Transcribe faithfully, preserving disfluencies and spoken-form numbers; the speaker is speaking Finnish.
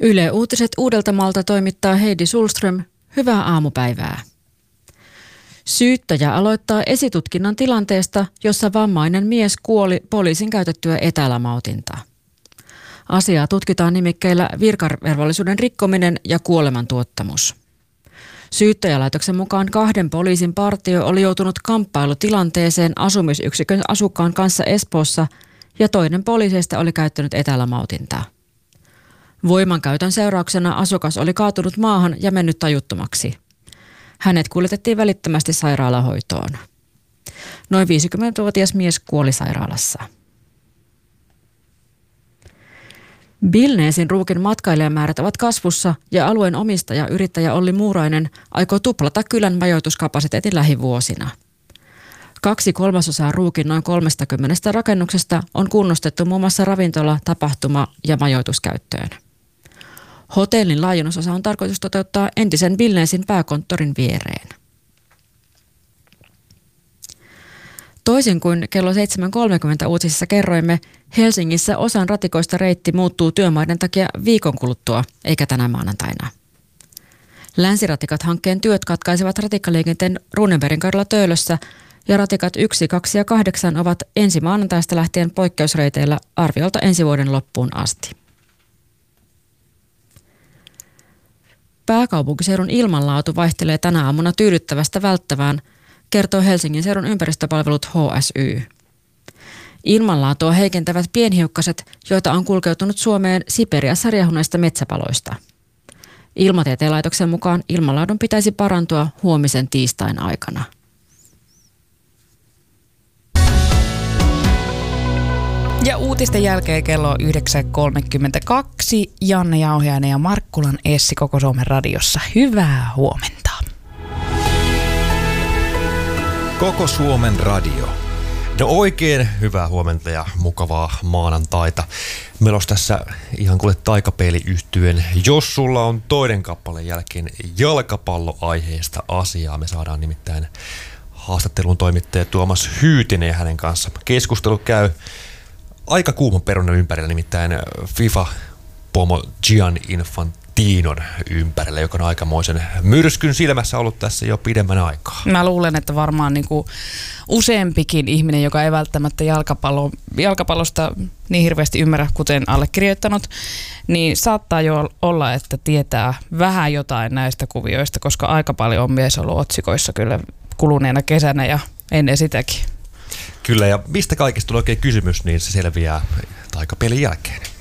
Yle Uutiset Uudeltamaalta toimittaa Heidi Sulström. Hyvää aamupäivää. Syyttäjä aloittaa esitutkinnan tilanteesta, jossa vammainen mies kuoli poliisin käytettyä etälämautintaa. Asiaa tutkitaan nimikkeillä virkavelvollisuuden rikkominen ja kuolemantuottamus. Syyttäjälaitoksen mukaan kahden poliisin partio oli joutunut kamppailutilanteeseen asumisyksikön asukkaan kanssa Espoossa ja toinen poliiseista oli käyttänyt etälämautintaa. Voimankäytön seurauksena asukas oli kaatunut maahan ja mennyt tajuttomaksi. Hänet kuljetettiin välittömästi sairaalahoitoon. Noin viisikymmentävuotias mies kuoli sairaalassa. Billnesin ruukin matkailijamäärät ovat kasvussa ja alueen omistaja yrittäjä Olli Muurainen aikoo tuplata kylän majoituskapasiteetin lähivuosina. Kaksi kolmasosaa ruukin noin kolmekymmentä rakennuksesta on kunnostettu muun muassa ravintola-, tapahtuma- ja majoituskäyttöön. Hotellin laajennusosa on tarkoitus toteuttaa entisen Billnesin pääkonttorin viereen. Toisin kuin kello seitsemän kolmekymmentä uutisissa kerroimme, Helsingissä osan ratikoista reitti muuttuu työmaiden takia viikon kuluttua, eikä tänä maanantaina. Länsiratikat-hankkeen työt katkaisevat ratikkaliikenteen Runebergin kadulla Töölössä ja ratikat yksi, kaksi ja kahdeksan ovat ensi maanantaista lähtien poikkeusreiteillä arviolta ensi vuoden loppuun asti. Pääkaupunkiseudun ilmanlaatu vaihtelee tänä aamuna tyydyttävästä välttävään, kertoo Helsingin seudun ympäristöpalvelut H S Y. Ilmanlaatua heikentävät pienhiukkaset, joita on kulkeutunut Suomeen Siperiassa riehuneista metsäpaloista. Ilmatieteen laitoksen mukaan ilmanlaadun pitäisi parantua huomisen tiistain aikana. Ja uutisten jälkeen kello yhdeksän kolmekymmentäkaksi Janne Jauhiainen ja Markkulan Essi Koko Suomen radiossa. Hyvää huomenta. Koko Suomen radio. No oikein hyvää huomenta ja mukavaa maanantaita. Meillä olisi tässä ihan kuule taikapeiliyhtyen. Jos sulla on toinen kappaleen jälkeen jalkapalloaiheesta asiaa, me saadaan nimittäin haastattelun toimittaja Tuomas Hyytinen ja hänen kanssa. Keskustelu käy aika kuuman perunan ympärillä, nimittäin FIFA-pomo Gianni Infantinon ympärillä, joka on aikamoisen myrskyn silmässä ollut tässä jo pidemmän aikaa. Mä luulen, että varmaan niin kuin useampikin ihminen, joka ei välttämättä jalkapallo, jalkapallosta niin hirveästi ymmärrä, kuten allekirjoittanut, niin saattaa jo olla, että tietää vähän jotain näistä kuvioista, koska aika paljon on mies ollut otsikoissa kyllä kuluneena kesänä ja ennen sitäkin. Kyllä, ja mistä kaikista tulee oikein kysymys, niin se selviää taikapelin jälkeen.